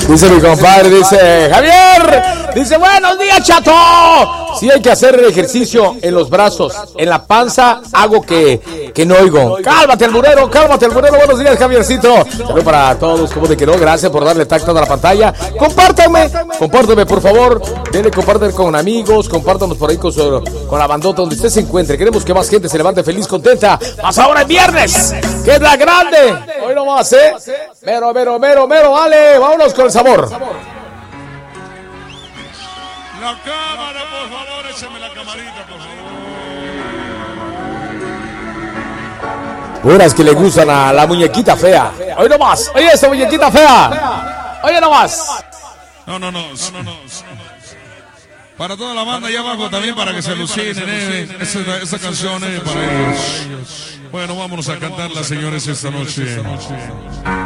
Dice mi compadre, dice Javier, dice buenos días, chato. Sí hay que hacer el ejercicio en los brazos, en la panza hago que no oigo. Cálmate alburero, buenos días, Javiercito. Saludos para todos, ¿cómo te quedó? Gracias por darle tacto a la pantalla. Compártame por favor, denle compartir con amigos, compártanos por ahí con la bandota donde usted se encuentre. Queremos que más gente se levante feliz, contenta. Más ahora es viernes, que es la grande. Hoy nomás, mero, vale, vámonos con el sabor. La cámara, por favor, échame la camarita, por favor. Puras que le gustan a la muñequita fea. Hoy nomás, oye esa muñequita fea. Oye nomás. No. Para toda la banda allá abajo también, para que se alucinen, esa canción es para ellos. Bueno, vámonos a cantarla, señores, esta noche.